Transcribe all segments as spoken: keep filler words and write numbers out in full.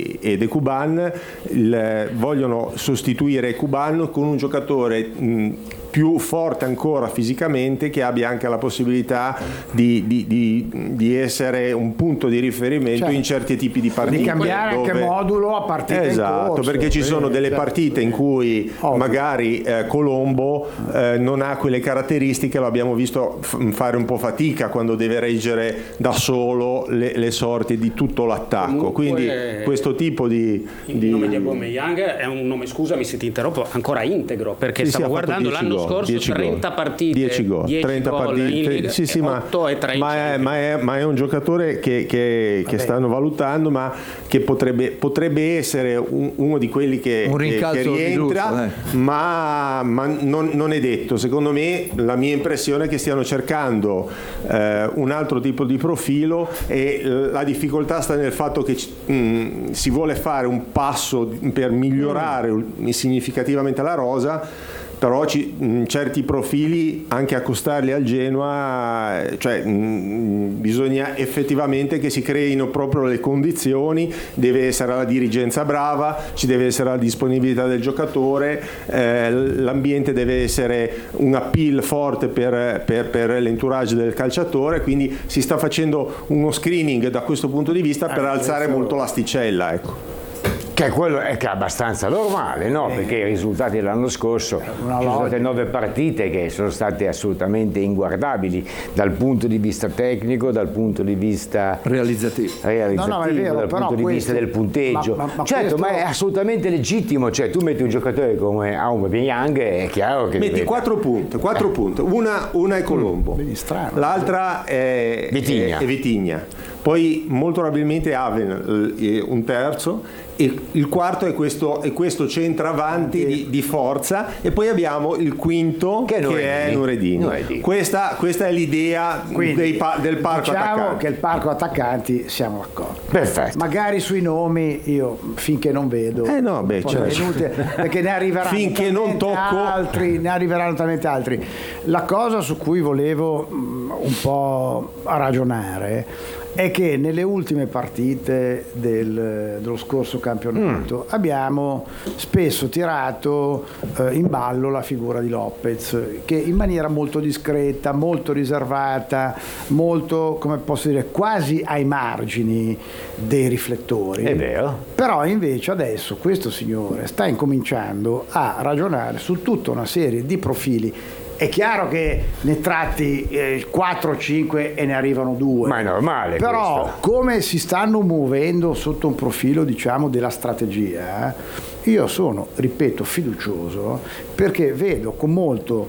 e, ed Ekuban il, vogliono sostituire Ekuban con un giocatore mh, più forte ancora fisicamente, che abbia anche la possibilità di, di, di, di essere un punto di riferimento, cioè, in certi tipi di partite, di cambiare dove... anche modulo a partita esatto, in corso, perché ci sono delle certo. partite in cui oh. magari eh, Colombo eh, non ha quelle caratteristiche, lo abbiamo visto f- fare un po' fatica quando deve reggere da solo le, le sorti di tutto l'attacco. Comunque, quindi questo tipo di, il di... nome di Aubameyang è un nome, scusami se ti interrompo, ancora integro, perché sì, stavo sì, guardando l'anno scorso trenta gol, partite, dieci gol, dieci trenta gol partite, in Liga, sì, sì, ma, ma, è, ma, è, ma è un giocatore che, che, che stanno valutando, ma che potrebbe, potrebbe essere un, uno di quelli che, un che, che rientra, giusto, eh. ma, ma non, non è detto. Secondo me la mia impressione è che stiano cercando eh, un altro tipo di profilo, e la difficoltà sta nel fatto che mh, si vuole fare un passo per migliorare mm. significativamente la rosa, però ci, mh, certi profili anche accostarli al Genoa, cioè mh, bisogna effettivamente che si creino proprio le condizioni, deve essere la dirigenza brava, ci deve essere la disponibilità del giocatore, eh, l'ambiente deve essere un appeal forte per, per, per l'entourage del calciatore, quindi si sta facendo uno screening da questo punto di vista per alzare molto l'asticella, ecco. Che è quello è che è abbastanza normale, no? Perché i risultati dell'anno scorso ci sono state nove partite che sono state assolutamente inguardabili dal punto di vista tecnico, dal punto di vista realizzativo, realizzativo no, no, è vero, dal però punto di questo, vista del punteggio. Ma, ma, ma certo, questo... ma è assolutamente legittimo, cioè tu metti un giocatore come Aubameyang, è chiaro che metti deve... quattro punti, quattro eh. punti. Una, una è Colombo, mm, strano, l'altra è Vitigna. È, è Vitigna. Poi molto probabilmente Aven un terzo, e il quarto è questo, è questo centravanti di, di forza, e poi abbiamo il quinto che, che è Nuredini. Questa, questa è l'idea. Quindi, dei, del parco diciamo attaccanti. Che il parco attaccanti siamo d'accordo. Perfetto. Magari sui nomi io finché non vedo, eh no, beh, certo. inutile, perché ne arriveranno finché non tocco altri, ne arriveranno talmente altri. La cosa su cui volevo mh, un po' ragionare è che nelle ultime partite del, dello scorso campionato mm. abbiamo spesso tirato eh, in ballo la figura di Lopez, che in maniera molto discreta, molto riservata, molto, come posso dire, quasi ai margini dei riflettori. È vero. Però invece adesso questo signore sta incominciando a ragionare su tutta una serie di profili. È chiaro che ne tratti eh, quattro o cinque e ne arrivano due. Ma è normale. Però questo. Come si stanno muovendo sotto un profilo, diciamo, della strategia, io sono, ripeto, fiducioso, perché vedo con, molto,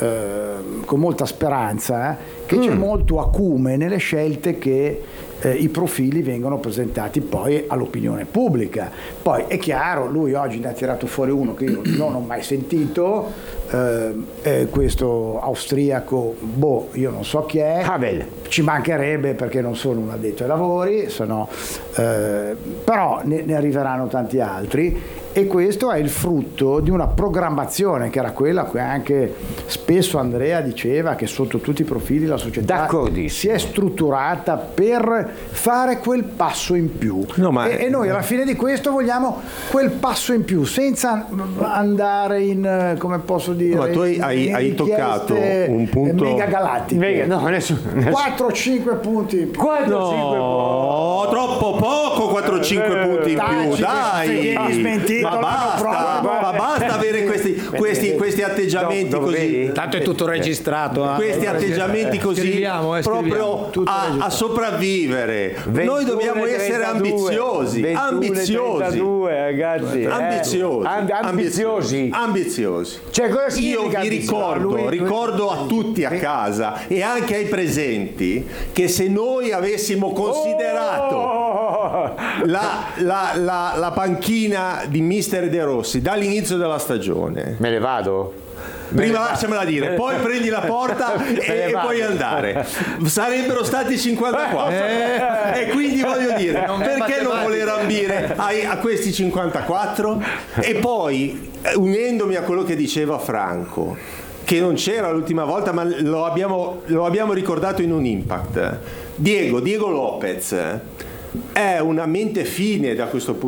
eh, con molta speranza che mm. c'è molto acume nelle scelte che Eh, i profili vengono presentati poi all'opinione pubblica. Poi è chiaro, lui oggi ne ha tirato fuori uno che io non ho mai sentito, eh, eh, questo austriaco, boh, io non so chi è, Havel. Ci mancherebbe, perché non sono un addetto ai lavori, sono, eh, però ne, ne arriveranno tanti altri, e questo è il frutto di una programmazione che era quella che anche spesso Andrea diceva, che sotto tutti i profili la società si è strutturata per fare quel passo in più, no, ma e, e noi alla fine di questo vogliamo quel passo in più senza andare in, come posso dire, no, ma tu hai, in, hai, in hai toccato un punto mega galattiche, mega, no, nessuno, nessuno. quattro cinque punti in più. quattro cinque no, troppo poco quattro cinque punti in più, dai, ma basta, ma basta avere questi, questi, questi atteggiamenti così, tanto è tutto registrato, eh. questi atteggiamenti così scriviamo, eh, proprio a, a sopravvivere. Noi dobbiamo essere ambiziosi, ambiziosi, ragazzi, ambiziosi, eh? ambiziosi, ambiziosi. Cioè, cosa io vi ricordo, lui, ricordo a tutti a casa e anche ai presenti che se noi avessimo considerato oh! la, la, la, la panchina di mister De Rossi dall'inizio della stagione, me ne vado? Prima lasciamela dire, poi prendi la porta e, e puoi andare. Sarebbero stati cinquantaquattro. Eh, e quindi voglio dire, non perché non voler ambire a, a questi cinquantaquattro? E poi, unendomi a quello che diceva Franco, che non c'era l'ultima volta, ma lo abbiamo, lo abbiamo ricordato in un Impact, Diego, Diego Lopez è una mente fine da questo punto